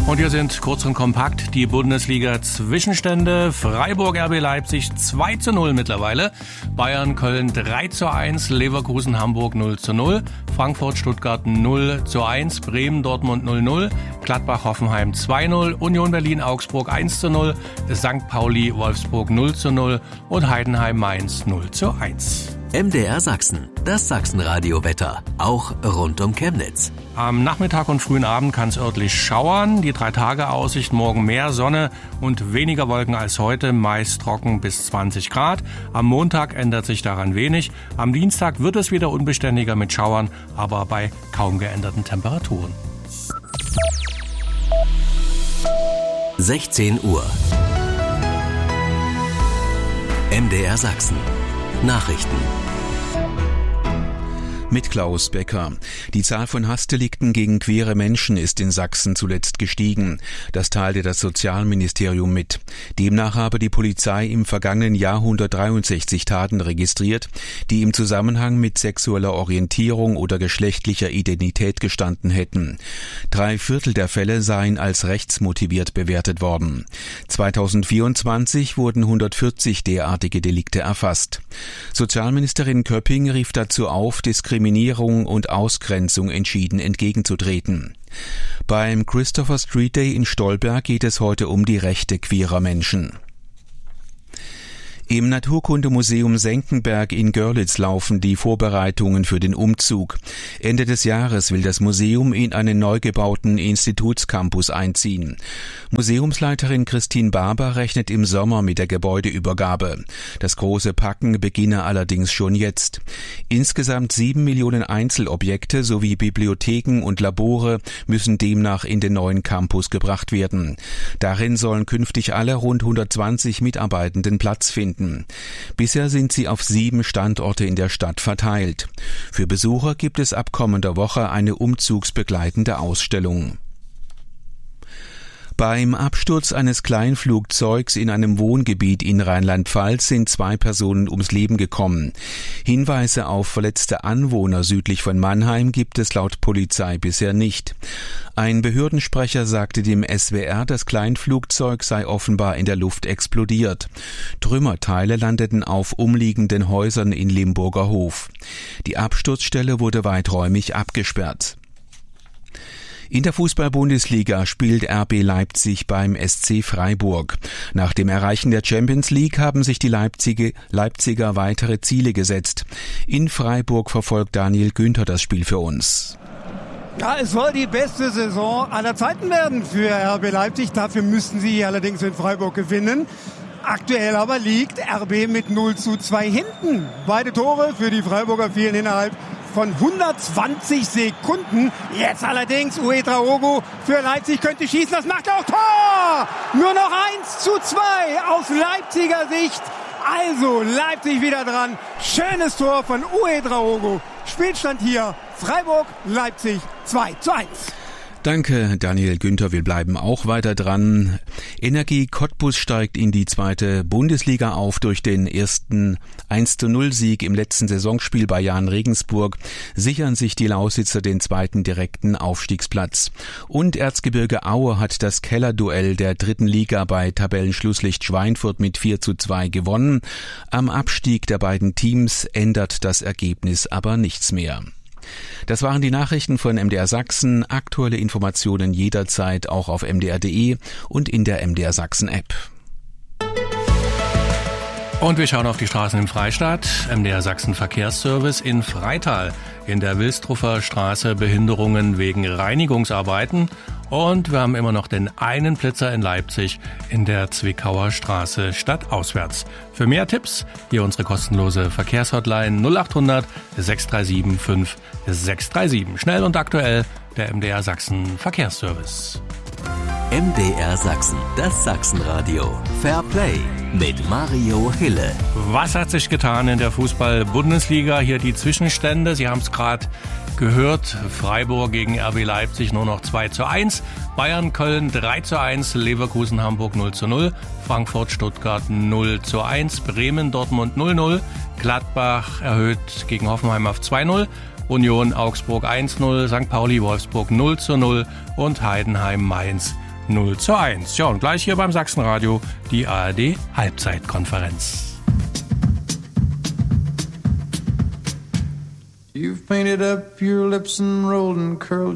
Und hier sind kurz und kompakt die Bundesliga-Zwischenstände. Freiburg RB Leipzig 2:0 mittlerweile. Bayern Köln 3:1. Leverkusen Hamburg 0:0. Frankfurt Stuttgart 0:1. Bremen Dortmund 0:0. Gladbach Hoffenheim 2:0. Union Berlin Augsburg 1:0. St. Pauli Wolfsburg 0:0. Und Heidenheim Mainz 0:1. MDR Sachsen, das Sachsenradio-Wetter, auch rund um Chemnitz. Am Nachmittag und frühen Abend kann es örtlich schauern. Die 3-Tage-Aussicht, morgen mehr Sonne und weniger Wolken als heute, meist trocken bis 20 Grad. Am Montag ändert sich daran wenig. Am Dienstag wird es wieder unbeständiger mit Schauern, aber bei kaum geänderten Temperaturen. 16 Uhr. MDR Sachsen. Nachrichten. Mit Klaus Becker. Die Zahl von Hassdelikten gegen queere Menschen ist in Sachsen zuletzt gestiegen. Das teilte das Sozialministerium mit. Demnach habe die Polizei im vergangenen Jahr 163 Taten registriert, die im Zusammenhang mit sexueller Orientierung oder geschlechtlicher Identität gestanden hätten. 3/4 der Fälle seien als rechtsmotiviert bewertet worden. 2024 wurden 140 derartige Delikte erfasst. Sozialministerin Köpping rief dazu auf, Diskriminierung und Ausgrenzung entschieden entgegenzutreten. Beim Christopher Street Day in Stolberg geht es heute um die Rechte queerer Menschen. Im Naturkundemuseum Senckenberg in Görlitz laufen die Vorbereitungen für den Umzug. Ende des Jahres will das Museum in einen neu gebauten Institutscampus einziehen. Museumsleiterin Christine Barber rechnet im Sommer mit der Gebäudeübergabe. Das große Packen beginne allerdings schon jetzt. Insgesamt 7 Millionen Einzelobjekte sowie Bibliotheken und Labore müssen demnach in den neuen Campus gebracht werden. Darin sollen künftig alle rund 120 Mitarbeitenden Platz finden. Bisher sind sie auf 7 Standorte in der Stadt verteilt. Für Besucher gibt es ab kommender Woche eine umzugsbegleitende Ausstellung. Beim Absturz eines Kleinflugzeugs in einem Wohngebiet in Rheinland-Pfalz sind 2 Personen ums Leben gekommen. Hinweise auf verletzte Anwohner südlich von Mannheim gibt es laut Polizei bisher nicht. Ein Behördensprecher sagte dem SWR, das Kleinflugzeug sei offenbar in der Luft explodiert. Trümmerteile landeten auf umliegenden Häusern in Limburger Hof. Die Absturzstelle wurde weiträumig abgesperrt. In der Fußball-Bundesliga spielt RB Leipzig beim SC Freiburg. Nach dem Erreichen der Champions League haben sich die Leipziger weitere Ziele gesetzt. In Freiburg verfolgt Daniel Günther das Spiel für uns. Ja, es soll die beste Saison aller Zeiten werden für RB Leipzig. Dafür müssten sie allerdings in Freiburg gewinnen. Aktuell aber liegt RB mit 0:2 hinten. Beide Tore für die Freiburger fielen innerhalb von 120 Sekunden. Jetzt allerdings Ouedraogo für Leipzig könnte schießen. Das macht auch Tor! Nur noch 1:2 aus Leipziger Sicht. Also Leipzig wieder dran. Schönes Tor von Ouedraogo. Spielstand hier Freiburg, Leipzig 2:1. Danke, Daniel Günther. Wir bleiben auch weiter dran. Energie Cottbus steigt in die 2. Bundesliga auf. Durch den ersten 1:0-Sieg im letzten Saisonspiel bei Jahn Regensburg sichern sich die Lausitzer den 2. direkten Aufstiegsplatz. Und Erzgebirge Aue hat das Kellerduell der 3. Liga bei Tabellenschlusslicht Schweinfurt mit 4:2 gewonnen. Am Abstieg der beiden Teams ändert das Ergebnis aber nichts mehr. Das waren die Nachrichten von MDR Sachsen. Aktuelle Informationen jederzeit auch auf mdr.de und in der MDR Sachsen App. Und wir schauen auf die Straßen im Freistaat. MDR Sachsen Verkehrsservice in Freital. In der Wilstruffer Straße Behinderungen wegen Reinigungsarbeiten. Und wir haben immer noch den einen Blitzer in Leipzig in der Zwickauer Straße stadtauswärts. Für mehr Tipps hier unsere kostenlose Verkehrshotline 0800 637 5637. Schnell und aktuell der MDR Sachsen Verkehrsservice. MDR Sachsen, das Sachsenradio. Fair Play mit Mario Hille. Was hat sich getan in der Fußball-Bundesliga? Hier die Zwischenstände. Sie haben es gerade gehört. Freiburg gegen RB Leipzig nur noch 2:1. Bayern Köln 3:1. Leverkusen Hamburg 0:0. Frankfurt Stuttgart 0:1. Bremen Dortmund 0:0. Gladbach erhöht gegen Hoffenheim auf 2:0. Union Augsburg 1:0. St. Pauli Wolfsburg 0:0. Und Heidenheim Mainz 0:1. Ja, und gleich hier beim Sachsenradio die ARD Halbzeitkonferenz. You've painted up your lips and rolled and curled